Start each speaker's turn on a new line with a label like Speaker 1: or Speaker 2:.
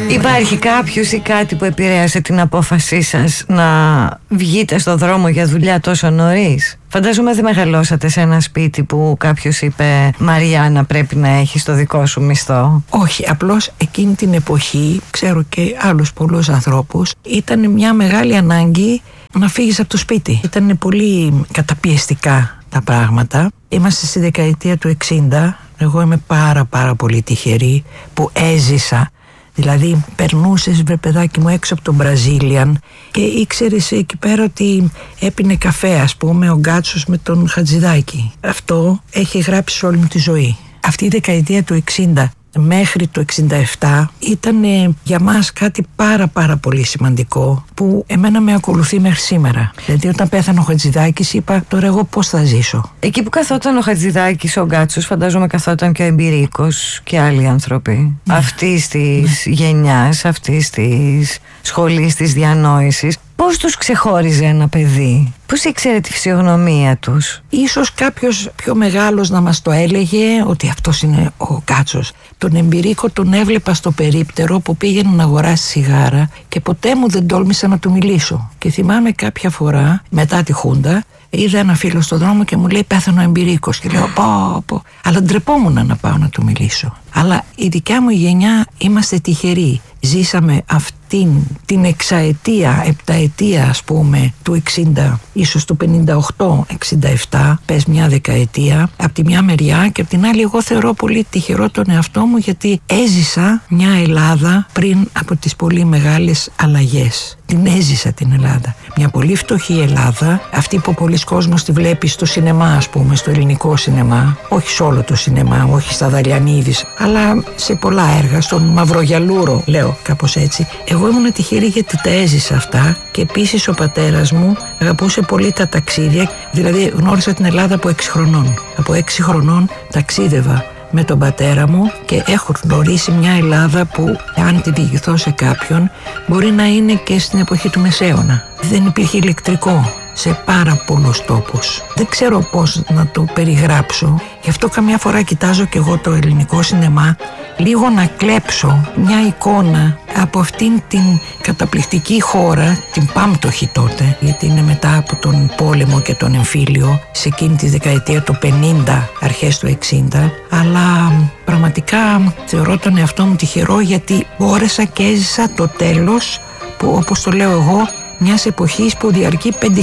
Speaker 1: Υπάρχει κάποιος ή κάτι που επηρέασε την απόφασή σας να βγείτε στο δρόμο για δουλειά τόσο νωρίς? Φαντάζομαι δεν μεγαλώσατε σε ένα σπίτι που κάποιος είπε «Μαριάννα, πρέπει να έχεις το δικό σου μισθό».
Speaker 2: Όχι, απλώς εκείνη την εποχή, ξέρω και άλλους πολλούς ανθρώπους, ήταν μια μεγάλη ανάγκη να φύγεις από το σπίτι. Ήταν πολύ καταπιεστικά τα πράγματα. Είμαστε στη δεκαετία του 60. Εγώ είμαι πάρα πολύ τυχερή που έζησα. Δηλαδή περνούσες, βρε παιδάκι μου, έξω από τον Brazilian και ήξερες εκεί πέρα ότι έπινε καφέ, ας πούμε, ο Γκάτσος με τον Χατζηδάκη. Αυτό έχει γράψει όλη μου τη ζωή. Αυτή η δεκαετία του 60 μέχρι το 67 ήταν για μας κάτι πάρα πολύ σημαντικό που εμένα με ακολουθεί μέχρι σήμερα. Δηλαδή όταν πέθανε ο Χατζηδάκης είπα τώρα εγώ πώς θα ζήσω.
Speaker 1: Εκεί που καθόταν ο Χατζηδάκης, ο Γκάτσος, φαντάζομαι καθόταν και ο Εμπειρίκος και άλλοι άνθρωποι αυτής της γενιάς, αυτής της σχολής της διανόησης. Πώς τους ξεχώριζε ένα παιδί? Πώς ήξερε τη φυσιογνωμία τους?
Speaker 2: Ίσως κάποιος πιο μεγάλος να μας το έλεγε ότι αυτός είναι ο Γκάτσος. Τον Εμπειρίκο τον έβλεπα στο περίπτερο που πήγαινε να αγοράσει σιγάρα και ποτέ μου δεν τόλμησα να του μιλήσω. Και θυμάμαι κάποια φορά μετά τη Χούντα είδα ένα φίλο στον δρόμο και μου λέει «Πέθανε ο Εμπειρίκος» και λέω πω. Αλλά ντρεπόμουν να πάω να του μιλήσω. Αλλά η δικιά μου γενιά είμαστε τυχεροί. Ζήσαμε αυτήν την εξαετία, επταετία ας πούμε του 60, ίσως του 58-67, πες μια δεκαετία, από τη μια μεριά, και από την άλλη εγώ θεωρώ πολύ τυχερό τον εαυτό μου γιατί έζησα μια Ελλάδα πριν από τις πολύ μεγάλες αλλαγές. Την έζησα την Ελλάδα. Μια πολύ φτωχή Ελλάδα, αυτή που πολλοί κόσμος τη βλέπει στο σινεμά, ας πούμε, στο ελληνικό σινεμά, όχι σε όλο το σινεμά, όχι στα Δαριανίδης, αλλά σε πολλά έργα, στον Μαυρογιαλούρο, λέω κάπως έτσι. Εγώ ήμουν τυχερή γιατί τα έζησα αυτά και επίσης ο πατέρας μου αγαπούσε πολύ τα ταξίδια, δηλαδή γνώρισα την Ελλάδα από 6 χρονών. Από 6 χρονών ταξίδευα με τον πατέρα μου και έχω γνωρίσει μια Ελλάδα που αν τη διηγηθώ σε κάποιον μπορεί να είναι και στην εποχή του Μεσαίωνα. Δεν υπήρχε ηλεκτρικό σε πάρα πολλούς τόπους. Δεν ξέρω πώς να το περιγράψω. Γι' αυτό καμιά φορά κοιτάζω και εγώ το ελληνικό σινεμά λίγο να κλέψω μια εικόνα από αυτήν την καταπληκτική χώρα, την πάμπτωχη τότε, γιατί είναι μετά από τον πόλεμο και τον εμφύλιο, σε εκείνη τη δεκαετία του 50, αρχές του 60, αλλά πραγματικά θεωρώ τον εαυτό μου τυχερό γιατί μπόρεσα και έζησα το τέλος που, όπως το λέω εγώ, μιας εποχής που διαρκεί 5